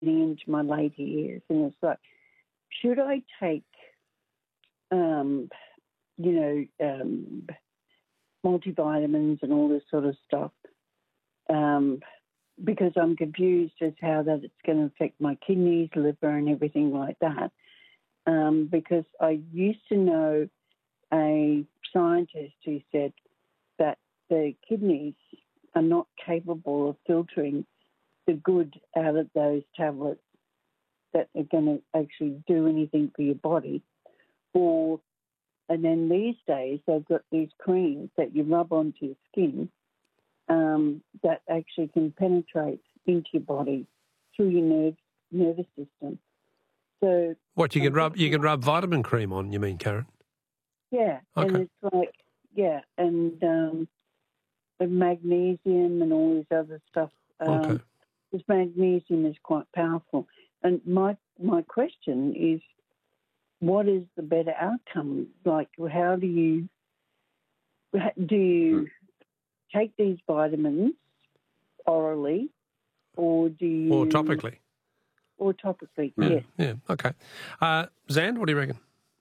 getting into my later years, and it's like, should I take, multivitamins and all this sort of stuff? Because I'm confused as how that it's going to affect my kidneys, liver, and everything like that. Because I used to know a scientist who said that the kidneys are not capable of filtering the good out of those tablets that are going to actually do anything for your body. And then these days they've got these creams that you rub onto your skin that actually can penetrate into your body through your nervous system. So what you can rub vitamin cream on, you mean, Karen? Yeah, okay. And it's like and magnesium and all this other stuff. Okay. This magnesium is quite powerful. And my question is, what is the better outcome? Like, how do you take these vitamins orally, or do you... Or topically. Or topically, yes. Yeah, okay. Zand, what do you reckon?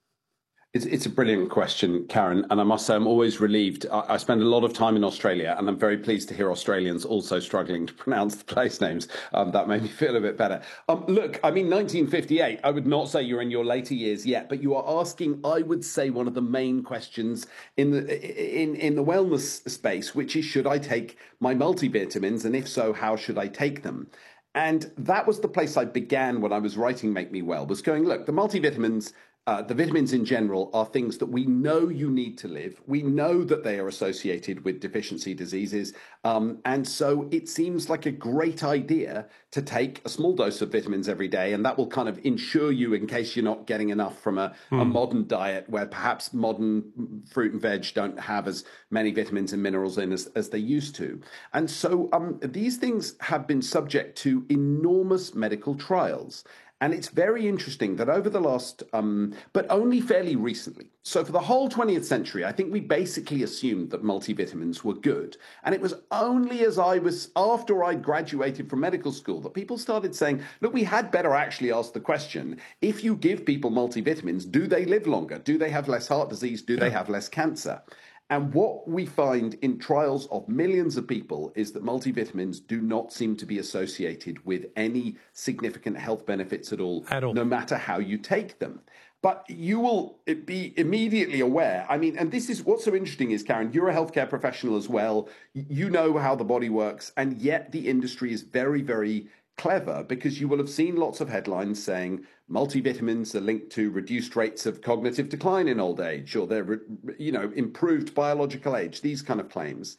It's a brilliant question, Karen, and I must say I'm always relieved. I spend a lot of time in Australia, and I'm very pleased to hear Australians also struggling to pronounce the place names. That made me feel a bit better. Look, I mean, 1958, I would not say you're in your later years yet, but you are asking, I would say, one of the main questions in the wellness space, which is, should I take my multivitamins, and if so, how should I take them? And that was the place I began when I was writing Make Me Well, was going, look, the multivitamins, the vitamins in general, are things that we know you need to live. We know that they are associated with deficiency diseases. And so it seems like a great idea to take a small dose of vitamins every day. And that will kind of ensure you, in case you're not getting enough from a modern diet where perhaps modern fruit and veg don't have as many vitamins and minerals in as they used to. And so these things have been subject to enormous medical trials. And it's very interesting that over the last, but only fairly recently, so for the whole 20th century, I think we basically assumed that multivitamins were good. And it was only after I graduated from medical school that people started saying, look, we had better actually ask the question, if you give people multivitamins, do they live longer? Do they have less heart disease? Do they have less cancer? And what we find in trials of millions of people is that multivitamins do not seem to be associated with any significant health benefits at all, no matter how you take them. But you will be immediately aware. I mean, and this is what's so interesting is, Karen, you're a healthcare professional as well. You know how the body works. And yet the industry is very, very clever, because you will have seen lots of headlines saying multivitamins are linked to reduced rates of cognitive decline in old age, or they're, improved biological age, these kind of claims.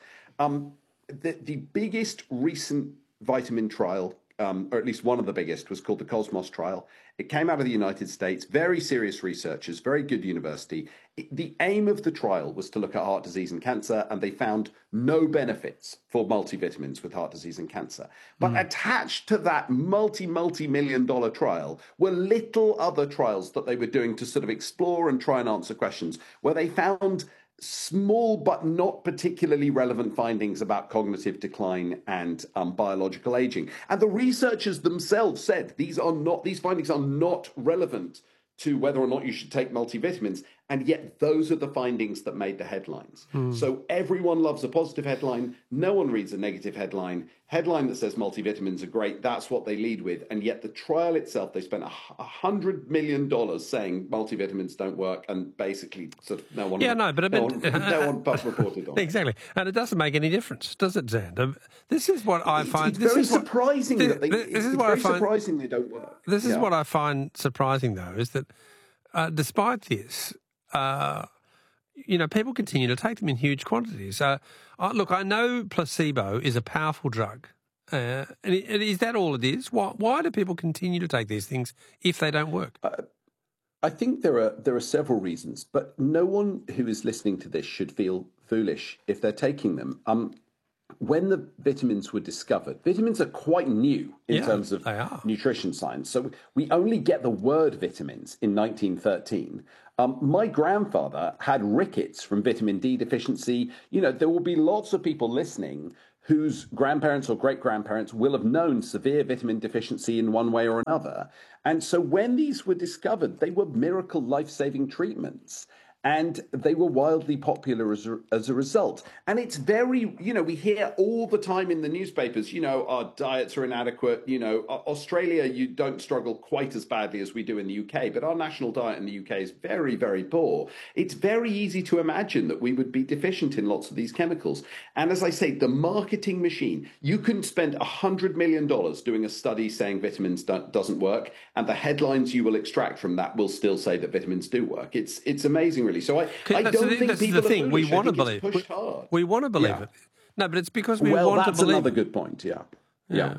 The biggest recent vitamin trial, or at least one of the biggest, was called the Cosmos trial. It came out of the United States, very serious researchers, very good university. The aim of the trial was to look at heart disease and cancer, and they found no benefits for multivitamins with heart disease and cancer. But attached to that multi-million-dollar trial were little other trials that they were doing to sort of explore and try and answer questions, where they found small but not particularly relevant findings about cognitive decline and biological aging. And the researchers themselves said these findings are not relevant to whether or not you should take multivitamins, and yet those are the findings that made the headlines. So everyone loves a positive headline. No one reads a negative headline. Headline that says multivitamins are great, that's what they lead with. And yet the trial itself, they spent $100 million saying multivitamins don't work, and basically sort of no one reported on it. Exactly. And it doesn't make any difference, does it, Zand? This is what I find... It's very surprising that they don't work. This is what I find surprising, though, is that despite this, people continue to take them in huge quantities. Look, I know placebo is a powerful drug. And is that all it is? Why do people continue to take these things if they don't work? I think there are several reasons, but no one who is listening to this should feel foolish if they're taking them. When the vitamins were discovered, vitamins are quite new in terms of nutrition science. So we only get the word vitamins in 1913. My grandfather had rickets from vitamin D deficiency. There will be lots of people listening whose grandparents or great-grandparents will have known severe vitamin deficiency in one way or another. And so when these were discovered, they were miracle life-saving treatments. And they were wildly popular as a result. And it's very, we hear all the time in the newspapers, our diets are inadequate. Australia, you don't struggle quite as badly as we do in the UK, but our national diet in the UK is very, very poor. It's very easy to imagine that we would be deficient in lots of these chemicals. And as I say, the marketing machine, you can spend $100 million doing a study saying vitamins doesn't work, and the headlines you will extract from that will still say that vitamins do work. It's amazing, really. So I don't think people are foolish. We want to believe. We want to believe it. No, but it's because we want to believe. Well, that's another good point. Yeah.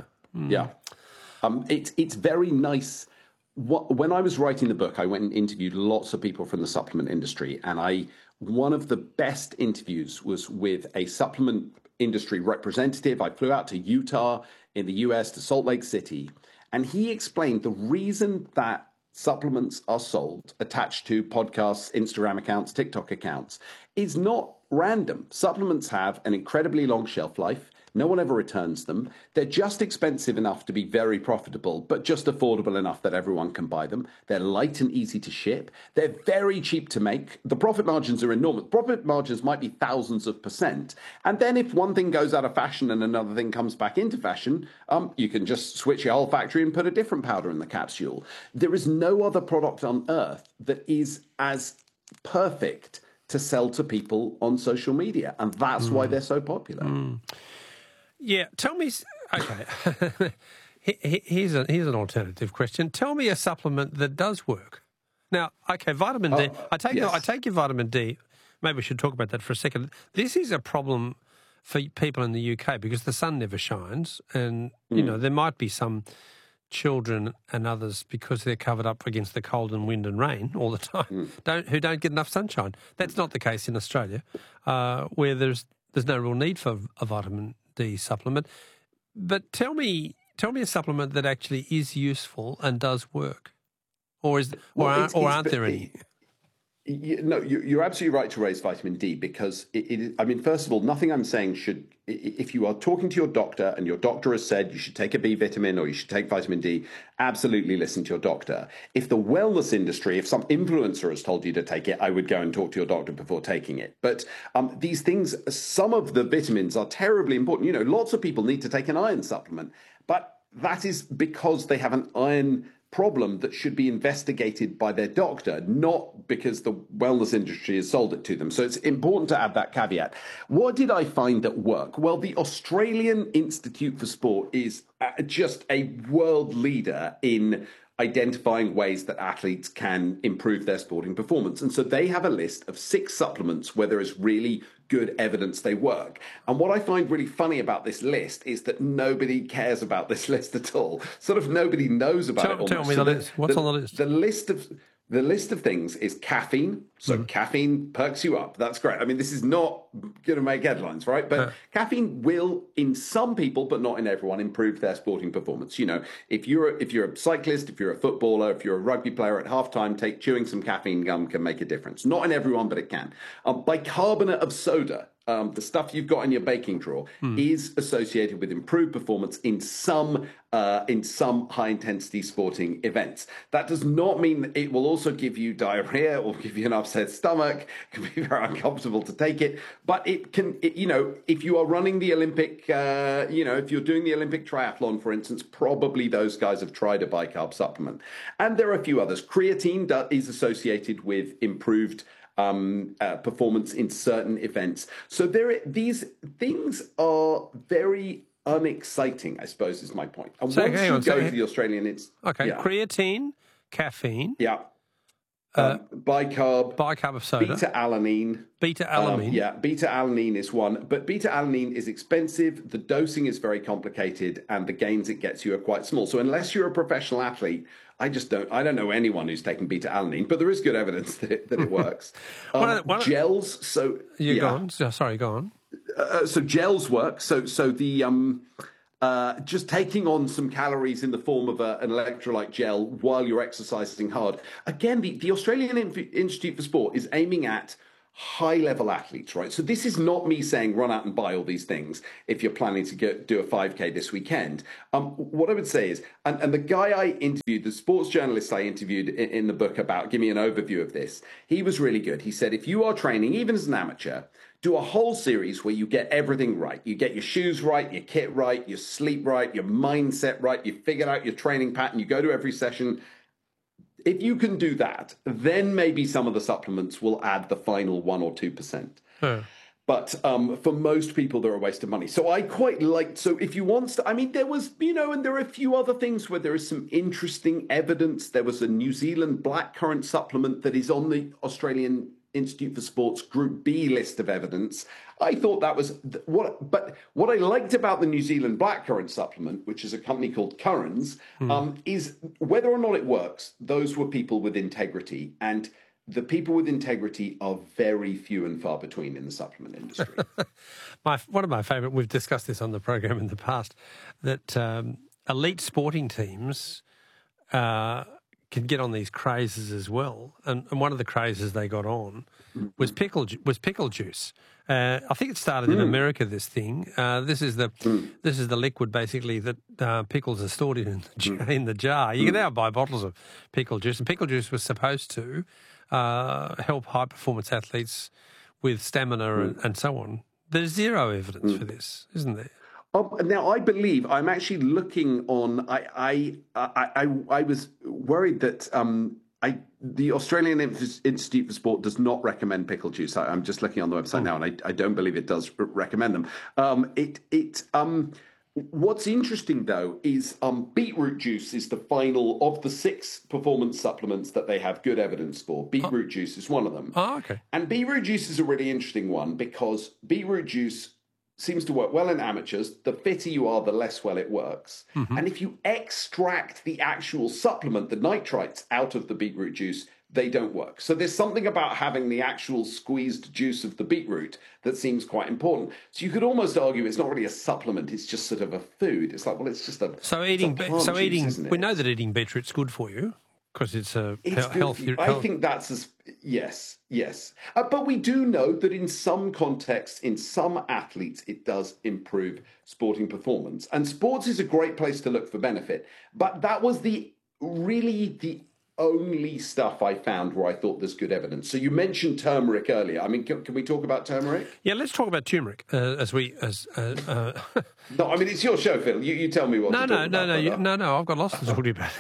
It's very nice. When I was writing the book, I went and interviewed lots of people from the supplement industry, and one of the best interviews was with a supplement industry representative. I flew out to Utah in the US, to Salt Lake City, and he explained the reason that supplements are sold, attached to podcasts, Instagram accounts, TikTok accounts, is not random. Supplements have an incredibly long shelf life. No one ever returns them. They're just expensive enough to be very profitable, but just affordable enough that everyone can buy them. They're light and easy to ship. They're very cheap to make. The profit margins are enormous. Profit margins might be thousands of %. And then if one thing goes out of fashion and another thing comes back into fashion, you can just switch your whole factory and put a different powder in the capsule. There is no other product on earth that is as perfect to sell to people on social media. And that's why they're so popular. Yeah, tell me. Okay, here's an alternative question. Tell me a supplement that does work. Now, okay, vitamin D. I take your vitamin D. Maybe we should talk about that for a second. This is a problem for people in the UK because the sun never shines, and there might be some children and others because they're covered up against the cold and wind and rain all the time. Who don't get enough sunshine. That's not the case in Australia, where there's no real need for a vitamin D supplement. But tell me a supplement that actually is useful and does work, or aren't there any? You're absolutely right to raise vitamin D because first of all, nothing I'm saying should, if you are talking to your doctor and your doctor has said you should take a B vitamin or you should take vitamin D, absolutely listen to your doctor. If the wellness industry, if some influencer has told you to take it, I would go and talk to your doctor before taking it. But these things, some of the vitamins are terribly important. Lots of people need to take an iron supplement, but that is because they have an iron problem that should be investigated by their doctor, not because the wellness industry has sold it to them. So it's important to add that caveat. What did I find at work? Well, the Australian Institute for Sport is just a world leader in identifying ways that athletes can improve their sporting performance. And so they have a list of 6 supplements where there is really good evidence they work. And what I find really funny about this list is that nobody cares about this list at all. Sort of nobody knows about it. Tell me the list. What's on the list? The list of things is caffeine. So caffeine perks you up. That's great. I mean, this is not going to make headlines, right? But caffeine will, in some people, but not in everyone, improve their sporting performance. If you're a cyclist, if you're a footballer, if you're a rugby player at halftime, chewing some caffeine gum can make a difference. Not in everyone, but it can. Bicarbonate of soda, the stuff you've got in your baking drawer, is associated with improved performance in some high-intensity sporting events. That does not mean that it will also give you diarrhea or give you an upset stomach. It can be very uncomfortable to take it, but if you are running the Olympic, if you're doing the Olympic triathlon, for instance, probably those guys have tried a bicarb supplement. And there are a few others. Creatine is associated with improved performance in certain events. So these things are very unexciting, I suppose, is my point. And once you go to the Australian, it's creatine, caffeine, bicarb of soda, beta-alanine. Beta-alanine is one, but beta-alanine is expensive. The dosing is very complicated, and the gains it gets you are quite small. So unless you're a professional athlete, I don't know anyone who's taken beta-alanine, but there is good evidence that it works. Gels. So go on. Sorry, go on. So gels work. So the just taking on some calories in the form of an electrolyte gel while you're exercising hard. Again, the Australian Institute for Sport is aiming at high-level athletes, right? So this is not me saying run out and buy all these things if you're planning to do a 5K this weekend. What I would say is, and the guy I interviewed, the sports journalist I interviewed in the book about, give me an overview of this, he was really good. He said, if you are training, even as an amateur, do a whole series where you get everything right. You get your shoes right, your kit right, your sleep right, your mindset right, you figured out your training pattern, you go to every session. If you can do that, then maybe some of the supplements will add the final 1 or 2%. But for most people, they're a waste of money. So I quite liked, so if you want to, I mean, there was, and there are a few other things where there is some interesting evidence. There was a New Zealand blackcurrant supplement that is on the Australian Institute for Sport's Group B list of evidence. I thought that was but what I liked about the New Zealand blackcurrant supplement, which is a company called Currans, is whether or not it works, those were people with integrity, and the people with integrity are very few and far between in the supplement industry. One of my favourite, we've discussed this on the program in the past, that elite sporting teams can get on these crazes as well, and one of the crazes they got on was pickle juice. I think it started in America. This thing, this is the liquid basically that pickles are stored in the jar. You can now buy bottles of pickle juice, and pickle juice was supposed to help high performance athletes with stamina and so on. There's zero evidence for this, isn't there? Now, I believe I'm actually looking on. I was worried that the Australian Institute for Sport does not recommend pickle juice. I'm just looking on the website now, and I don't believe it does recommend them. What's interesting though is beetroot juice is the final of the 6 performance supplements that they have good evidence for. Beetroot juice is one of them. Oh, okay. And beetroot juice is a really interesting one because beetroot juice seems to work well in amateurs. The fitter you are, the less well it works. And if you extract the actual supplement, the nitrites, out of the beetroot juice, they don't work. So there's something about having the actual squeezed juice of the beetroot that seems quite important. So you could almost argue it's not really a supplement, it's just sort of a food. It's like, well, it's just a juice, we know that eating beetroot's good for you because it's healthy. I think that's yes. But we do know that in some contexts, in some athletes, it does improve sporting performance. And sports is a great place to look for benefit. But that was really the only stuff I found where I thought there's good evidence. So you mentioned turmeric earlier. I mean, can we talk about turmeric? Yeah, let's talk about turmeric No, I mean, it's your show, Phil. You tell me what to talk about. No, I've got lots to talk to you about.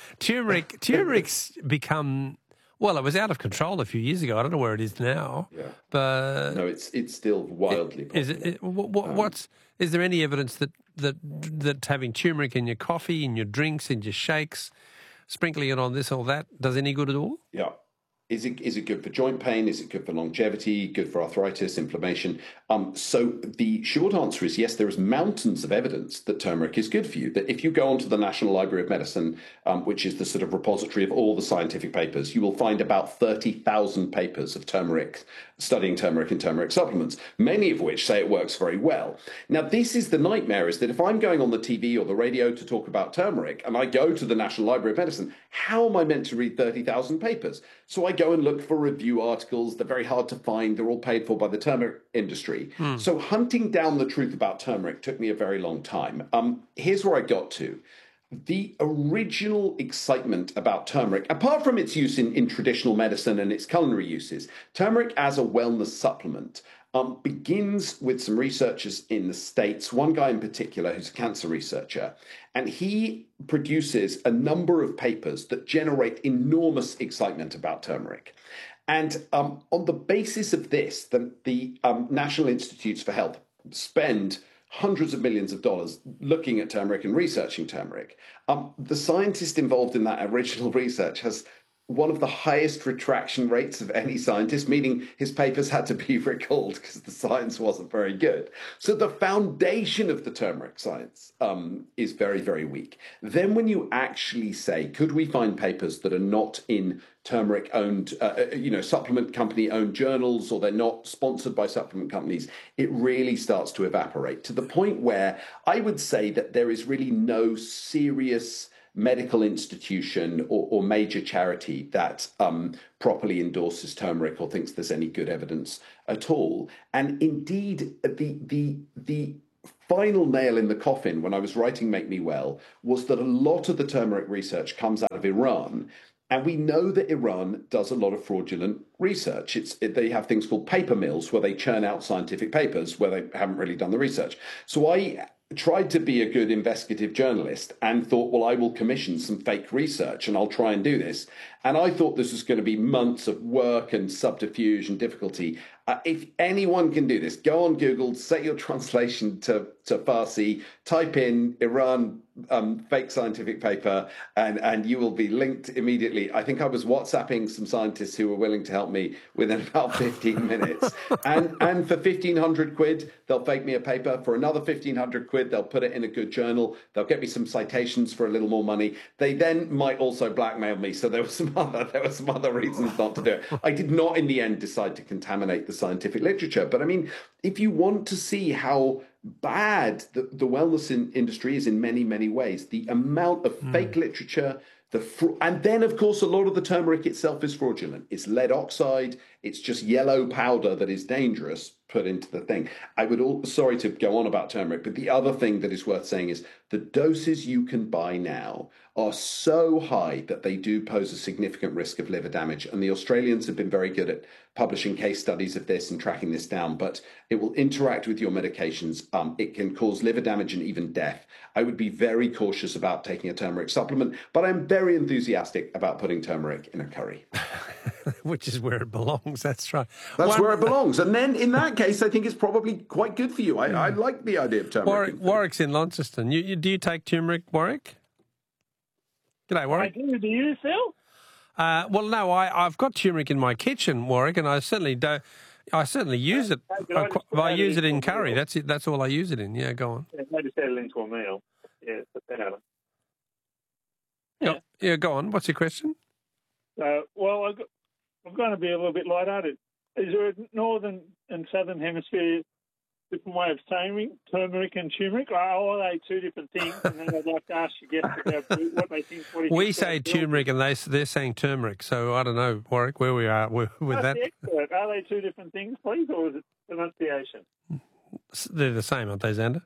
Turmeric's become... Well, it was out of control a few years ago. I don't know where it is now. Yeah. But no, it's still wildly popular. Is there any evidence that having turmeric in your coffee, in your drinks, in your shakes, sprinkling it on this or that, does any good at all? Yeah. Is it good for joint pain? Is it good for longevity? Good for arthritis, inflammation? So the short answer is yes, there is mountains of evidence that turmeric is good for you. That if you go onto the National Library of Medicine, which is the sort of repository of all the scientific papers, you will find about 30,000 papers of turmeric, studying turmeric and turmeric supplements, many of which say it works very well. Now, this is the nightmare, is that if I'm going on the TV or the radio to talk about turmeric and I go to the National Library of Medicine, how am I meant to read 30,000 papers? So I go and look for review articles. They're very hard to find. They're all paid for by the turmeric industry. So hunting down the truth about turmeric took me a very long time. Here's where I got to. The original excitement about turmeric, apart from its use in traditional medicine and its culinary uses, turmeric as a wellness supplement begins with some researchers in the States, one guy in particular who's a cancer researcher, and he produces a number of papers that generate enormous excitement about turmeric. And on the basis of this, the National Institutes for Health spend hundreds of millions of dollars looking at turmeric and researching turmeric. The scientist involved in that original research has one of the highest retraction rates of any scientist, meaning his papers had to be recalled because the science wasn't very good. So the foundation of the turmeric science is very, very weak. Then when you actually say, could we find papers that are not in turmeric-owned, supplement company-owned journals, or they're not sponsored by supplement companies, it really starts to evaporate to the point where I would say that there is really no serious medical institution or major charity that properly endorses turmeric or thinks there's any good evidence at all. And indeed, the final nail in the coffin when I was writing Make Me Well was that a lot of the turmeric research comes out of Iran. And we know that Iran does a lot of fraudulent research. They have things called paper mills where they churn out scientific papers where they haven't really done the research. So I tried to be a good investigative journalist and thought, well, I will commission some fake research and I'll try and do this. And I thought this was going to be months of work and subterfuge and difficulty. If anyone can do this, go on Google, set your translation to Farsi, type in Iran fake scientific paper, and you will be linked immediately. I think I was WhatsApping some scientists who were willing to help me within about 15 minutes. And for 1,500 quid, they'll fake me a paper. For another 1,500 quid, they'll put it in a good journal. They'll get me some citations for a little more money. They then might also blackmail me. So there were some other reasons not to do it. I did not in the end decide to contaminate the scientific literature. But I mean, if you want to see how bad the wellness industry is in many, many ways, the amount of fake literature, and then, of course, a lot of the turmeric itself is fraudulent. It's lead oxide. It's just yellow powder that is dangerous put into the thing. Sorry to go on about turmeric, but the other thing that is worth saying is the doses you can buy now are so high that they do pose a significant risk of liver damage. And the Australians have been very good at publishing case studies of this and tracking this down, but it will interact with your medications. It can cause liver damage and even death. I would be very cautious about taking a turmeric supplement, but I'm very enthusiastic about putting turmeric in a curry. Which is where it belongs, that's right. That's where it belongs. And then in that case, I think it's probably quite good for you. I like the idea of turmeric. Warwick's in Launceston. Do you take turmeric, Warwick? G'day, Warwick. I do. Do you, Phil? Well, no, I've got turmeric in my kitchen, Warwick, and I certainly don't. I certainly use it. I use it in curry. That's it. That's all I use it in. Yeah, go on. Yeah, maybe set it into a meal. Yeah, put that out. Yeah, go on. What's your question? Well, I'm going to be a little bit lighthearted. Is there a northern and southern hemisphere different way of saying turmeric and turmeric? Or are they two different things? And then I'd like to ask you guests about what they think. We say turmeric and they're saying turmeric. So I don't know, Warwick, where we are with that. Are they two different things, please, or is it pronunciation? They're the same, aren't they, Xander?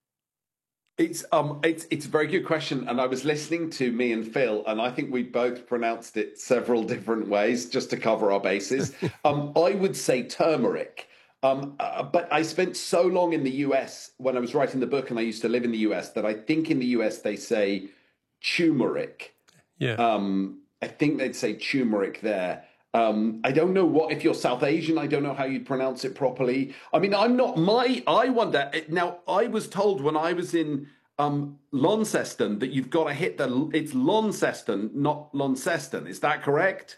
It's a very good question, and I was listening to me and Phil, and I think we both pronounced it several different ways just to cover our bases. I would say turmeric, but I spent so long in the US when I was writing the book, and I used to live in the US, that I think in the US they say turmeric. Yeah. I think they'd say turmeric there. I don't know if you're South Asian, I don't know how you'd pronounce it properly. I mean, I wonder, now I was told when I was in Launceston that you've got to hit it's Launceston, not Launceston. Is that correct?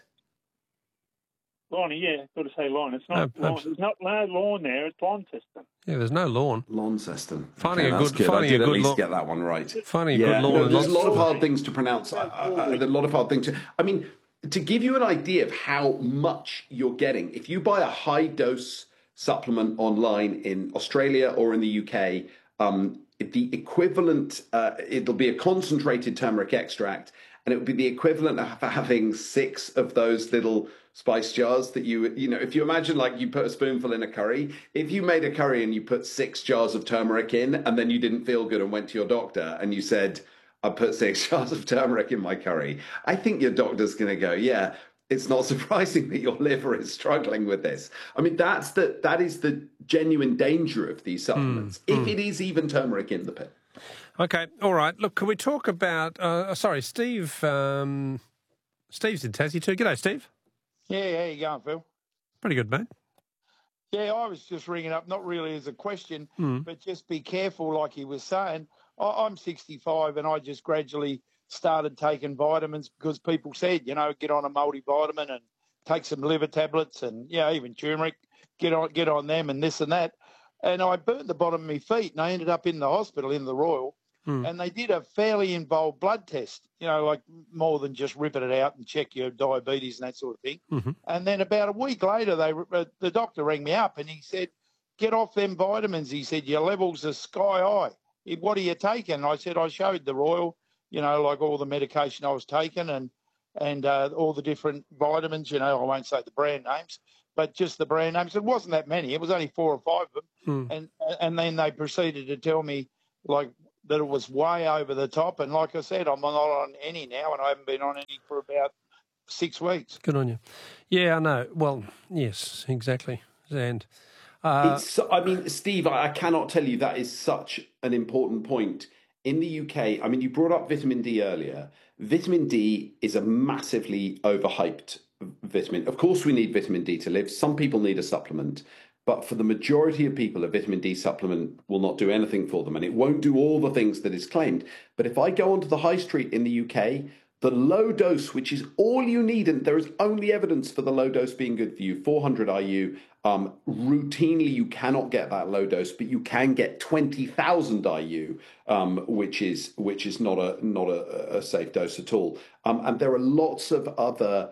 Lonnie, yeah, got to say lawn. It's not lawn. There's no lawn there. It's Launceston. Yeah, there's no lawn. Launceston. Finding a good at least get that one right. Finding a good lawn. There's a lot of hard things to pronounce. There's a lot of hard things I mean, to give you an idea of how much you're getting, if you buy a high-dose supplement online in Australia or in the UK, the equivalent, it'll be a concentrated turmeric extract, and it would be the equivalent of having 6 of those little spice jars that if you imagine like you put a spoonful in a curry, if you made a curry and you put 6 jars of turmeric in and then you didn't feel good and went to your doctor and you said, I put 6 jars of turmeric in my curry, I think your doctor's going to go, yeah, it's not surprising that your liver is struggling with this. I mean, that is the genuine danger of these supplements, if it is even turmeric in the pit. Okay, all right. Look, can we talk about, Steve, Steve's in Tassie too. G'day, Steve. Yeah, how you going, Phil? Pretty good, mate. Yeah, I was just ringing up, not really as a question, but just be careful, like he was saying. I'm 65 and I just gradually started taking vitamins because people said, get on a multivitamin and take some liver tablets and, even turmeric, get on them and this and that. And I burnt the bottom of my feet and I ended up in the hospital in the Royal and they did a fairly involved blood test, like more than just ripping it out and check your diabetes and that sort of thing. Mm-hmm. And then about a week later, the doctor rang me up and he said, get off them vitamins. He said, your levels are sky high. What are you taking? I said, I showed the Royal like all the medication I was taking and all the different vitamins, I won't say the brand names, but just the brand names. It wasn't that many. It was only 4 or 5 of them. And then they proceeded to tell me, like, that it was way over the top. And like I said, I'm not on any now, and I haven't been on any for about 6 weeks. Good on you. Yeah, I know. Well, yes, exactly. And Steve, I cannot tell you that is such an important point. In the UK, you brought up vitamin D earlier. Vitamin D is a massively overhyped vitamin. Of course, we need vitamin D to live. Some people need a supplement. But for the majority of people, a vitamin D supplement will not do anything for them, and it won't do all the things that is claimed. But if I go onto the high street in the UK, the low dose, which is all you need, and there is only evidence for the low dose being good for you, 400 IU, routinely you cannot get that low dose, but you can get 20,000 IU, which is not a safe dose at all. And there are lots of other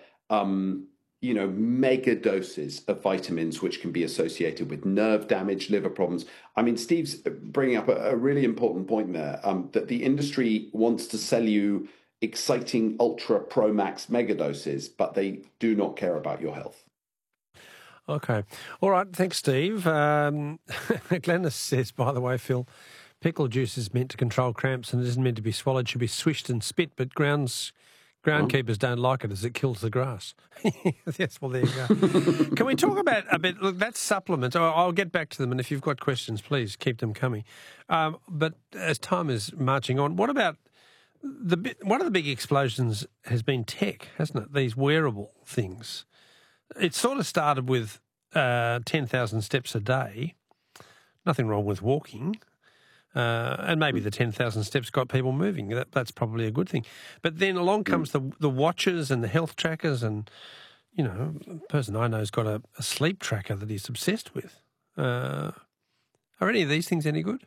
mega doses of vitamins which can be associated with nerve damage, liver problems. Steve's bringing up a really important point there, that the industry wants to sell you exciting ultra pro max mega doses, but they do not care about your health. Okay. All right. Thanks, Steve. Glennis says, by the way, Phil, pickle juice is meant to control cramps and it isn't meant to be swallowed, should be swished and spit, but groundkeepers don't like it as it kills the grass. Yes, well, there you go. Can we talk about a bit, look, that's supplements. I'll get back to them, and if you've got questions, please keep them coming. But as time is marching on, what about one of the big explosions has been tech, hasn't it? These wearable things. It sort of started with 10,000 steps a day. Nothing wrong with walking. And maybe the 10,000 steps got people moving. That's probably a good thing. But then along comes the watches and the health trackers, and, a person I know has got a sleep tracker that he's obsessed with. Are any of these things any good?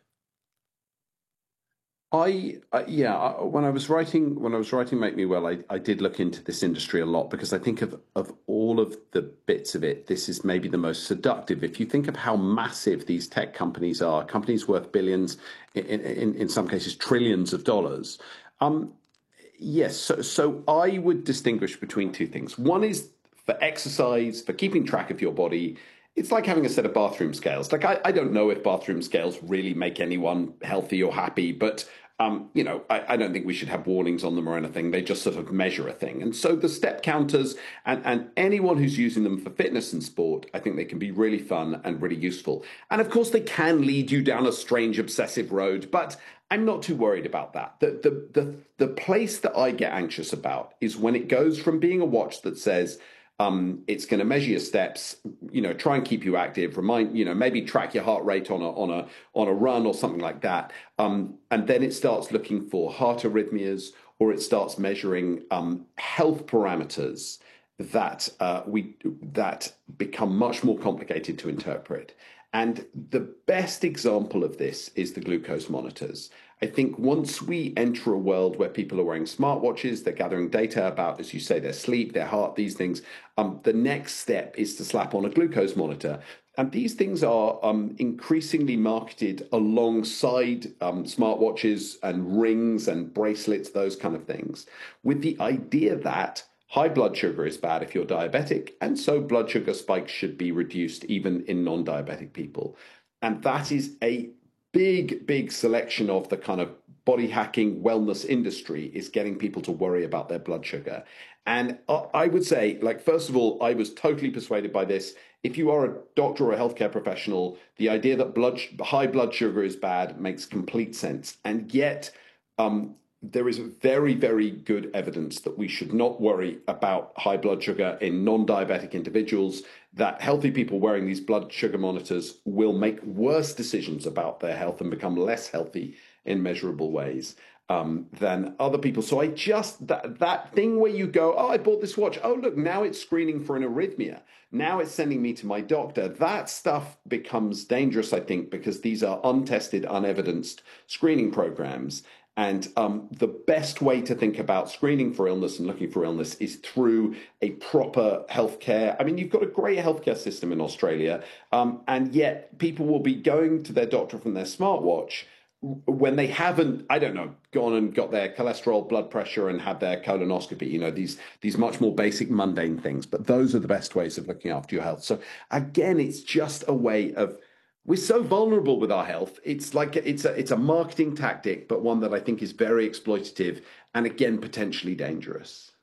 When I was writing Make Me Well, I did look into this industry a lot, because I think of all of the bits of it, this is maybe the most seductive. If you think of how massive these tech companies are, companies worth billions, in some cases trillions of dollars. Yes, so I would distinguish between two things. One is for exercise, for keeping track of your body. It's like having a set of bathroom scales. Like, I don't know if bathroom scales really make anyone healthy or happy, but, I don't think we should have warnings on them or anything. They just sort of measure a thing. And so the step counters and anyone who's using them for fitness and sport, I think they can be really fun and really useful. And of course, they can lead you down a strange, obsessive road, but I'm not too worried about that. The place that I get anxious about is when it goes from being a watch that says, it's going to measure your steps, try and keep you active, remind, maybe track your heart rate on a run or something like that. And then it starts looking for heart arrhythmias, or it starts measuring health parameters that become much more complicated to interpret. And the best example of this is the glucose monitors. I think once we enter a world where people are wearing smartwatches, they're gathering data about, as you say, their sleep, their heart, these things, the next step is to slap on a glucose monitor. And these things are increasingly marketed alongside smartwatches and rings and bracelets, those kind of things, with the idea that high blood sugar is bad if you're diabetic, and so blood sugar spikes should be reduced even in non-diabetic people. And that is a big selection of the kind of body hacking wellness industry, is getting people to worry about their blood sugar. And I would say, first of all, I was totally persuaded by this. If you are a doctor or a healthcare professional, the idea that high blood sugar is bad makes complete sense. And yet, there is very, very good evidence that we should not worry about high blood sugar in non-diabetic individuals, that healthy people wearing these blood sugar monitors will make worse decisions about their health and become less healthy in measurable ways than other people. So I just, that thing where you go, I bought this watch. Oh, look, now it's screening for an arrhythmia. Now it's sending me to my doctor. That stuff becomes dangerous, I think, because these are untested, unevidenced screening programs. And the best way to think about screening for illness and looking for illness is through a proper healthcare. I mean, you've got a great healthcare system in Australia, and yet people will be going to their doctor from their smartwatch when they haven't, I don't know, gone and got their cholesterol, blood pressure, and had their colonoscopy, these much more basic mundane things. But those are the best ways of looking after your health. So again, it's just a way of, we're so vulnerable with our health. It's like it's a marketing tactic, but one that I think is very exploitative and again potentially dangerous.